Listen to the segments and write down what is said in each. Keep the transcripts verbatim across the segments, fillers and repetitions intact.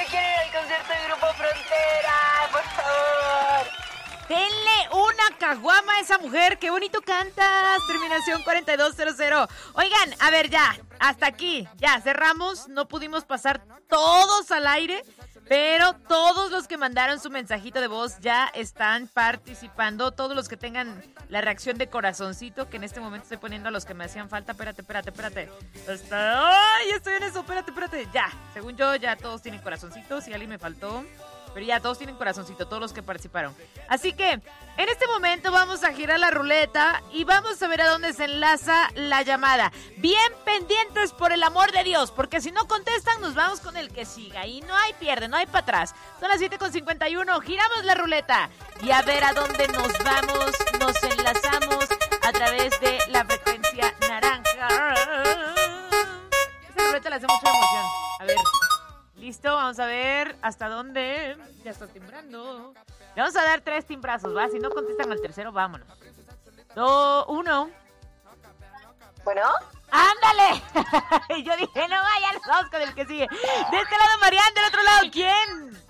que quiere ir al concierto de Grupo Frontera, por favor. Denle una caguama a esa mujer, qué bonito cantas. Terminación cuarenta y dos cero cero. Oigan, a ver ya, hasta aquí, ya cerramos, no pudimos pasar todos al aire, pero todos los que mandaron su mensajito de voz ya están participando, todos los que tengan la reacción de corazoncito, que en este momento estoy poniendo a los que me hacían falta. Espérate, espérate, espérate. Está... ¡Ay, estoy en eso! Espérate, espérate. Ya, según yo, ya todos tienen corazoncitos, si alguien me faltó... Pero ya, todos tienen corazoncito, todos los que participaron. Así que, en este momento vamos a girar la ruleta y vamos a ver a dónde se enlaza la llamada. Bien pendientes, por el amor de Dios, porque si no contestan, nos vamos con el que siga. Y no hay pierde, no hay para atrás. Son las siete con cincuenta y uno, giramos la ruleta. Y a ver a dónde nos vamos, nos enlazamos a través de la frecuencia naranja. Esta ruleta le hace mucha emoción. A ver... Listo, vamos a ver hasta dónde. Ya está timbrando. Le vamos a dar tres timbrazos, ¿va? Si no contestan al tercero, vámonos. Dos, uno. Bueno. ¡Ándale! Yo dije, no vayan, vamos con el que sigue. De este lado, Marian, del otro lado, ¿quién?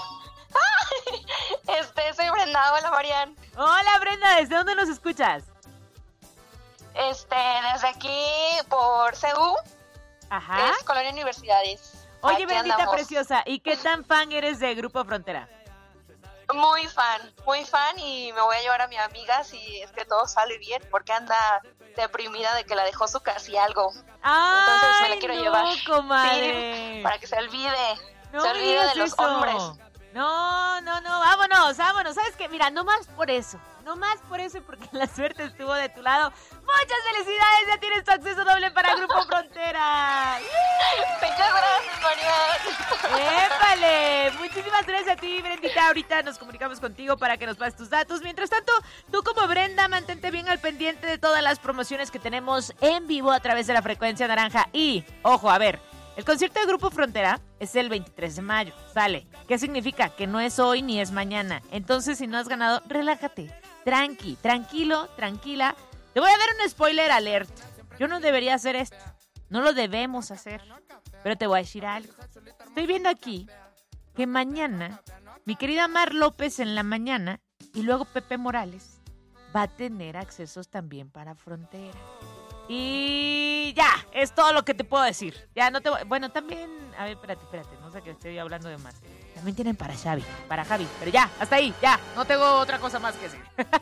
Este, soy Brenda. Hola, Marian. Hola, Brenda, ¿desde dónde nos escuchas? Este, desde aquí, por C U. Ajá. Es Colonia Universidades. Oye, Aquí Brendita andamos. preciosa, ¿y qué tan fan eres de Grupo Frontera? Muy fan, muy fan, y me voy a llevar a mi amiga si es que todo sale bien, porque anda deprimida de que la dejó su casi algo. ¡Ay, Entonces me la quiero no, llevar. comadre! Sí, para que se olvide, No se olvide de los eso. hombres. No, no, no, vámonos, vámonos. ¿Sabes qué? Mira, no más por eso. No más por eso, porque la suerte estuvo de tu lado. ¡Muchas felicidades! Ya tienes tu acceso doble para Grupo Frontera. Muchas gracias, Marian. ¡Épale! Muchísimas gracias a ti, Brendita. Ahorita nos comunicamos contigo para que nos pases tus datos. Mientras tanto, tú como Brenda, mantente bien al pendiente de todas las promociones que tenemos en vivo a través de la frecuencia naranja. Y, ojo, a ver, el concierto de Grupo Frontera es el veintitrés de mayo, sale. ¿Qué significa? Que no es hoy ni es mañana. Entonces, si no has ganado, relájate. Tranqui, tranquilo, tranquila. Te voy a dar un spoiler alert. Yo no debería hacer esto. No lo debemos hacer. Pero te voy a decir algo. Estoy viendo aquí que mañana, mi querida Mar López en la mañana y luego Pepe Morales va a tener accesos también para Frontera. Y ya, es todo lo que te puedo decir. Ya no te voy... Bueno, también... A ver, espérate, espérate. No sé que estoy hablando de más. También tienen para Xavi, para Javi. Pero ya, hasta ahí, ya. No tengo otra cosa más que decir.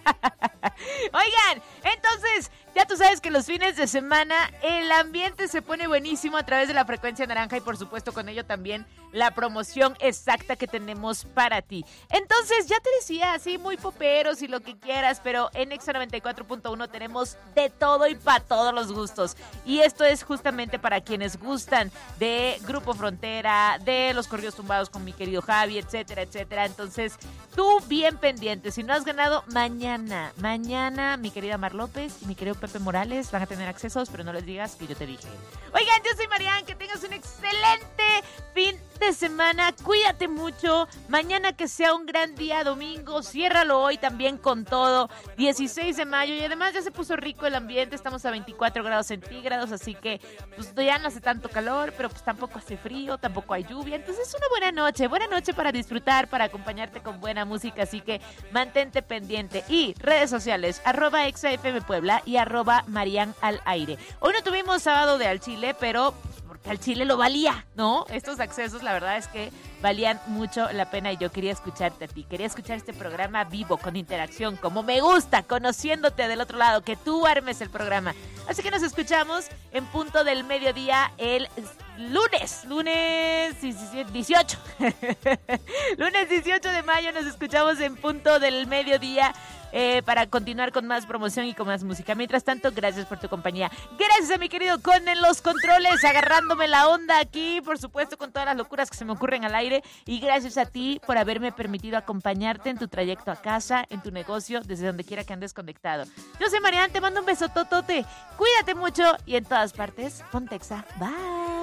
Oigan, entonces, ya tú sabes que los fines de semana el ambiente se pone buenísimo a través de la frecuencia naranja y por supuesto con ello también la promoción exacta que tenemos para ti. Entonces, ya te decía, así muy poperos y lo que quieras, pero en Exa noventa y cuatro punto uno tenemos de todo y para todos los gustos. Y esto es justamente para quienes gustan de Grupo Frontera, de los corridos tumbados con mi querido Javi, etcétera, etcétera. Entonces, tú bien pendiente. Si no has ganado, mañana, mañana mi querida Mar López y mi querido Pepe Morales van a tener accesos, pero no les digas que yo te dije. Oigan, yo soy Marian, que tengas un excelente fin de semana, cuídate mucho, mañana que sea un gran día, domingo, ciérralo hoy también con todo, dieciséis de mayo, y además ya se puso rico el ambiente, estamos a veinticuatro grados centígrados, así que pues ya no hace tanto calor, pero pues tampoco hace frío, tampoco hay lluvia, entonces es una buena noche, buena noche para disfrutar, para acompañarte con buena música, así que mantente pendiente. Y redes sociales, arroba exafm Puebla y arroba Marian al aire. Hoy no tuvimos sábado de Al Chile, pero porque al Chile lo valía, ¿no? Estos accesos, la verdad es que valían mucho la pena y yo quería escucharte a ti, quería escuchar este programa vivo, con interacción, como me gusta, conociéndote del otro lado, que tú armes el programa. Así que nos escuchamos en punto del mediodía el lunes, lunes dieciocho. Lunes dieciocho de mayo nos escuchamos en punto del mediodía. Eh, para continuar con más promoción y con más música. Mientras tanto, gracias por tu compañía. Gracias a mi querido Con en los controles, agarrándome la onda aquí, por supuesto, con todas las locuras que se me ocurren al aire. Y gracias a ti por haberme permitido acompañarte en tu trayecto a casa, en tu negocio, desde donde quiera que andes conectado. Yo soy Marian, te mando un beso totote. Cuídate mucho y en todas partes, ponte Exa. Bye.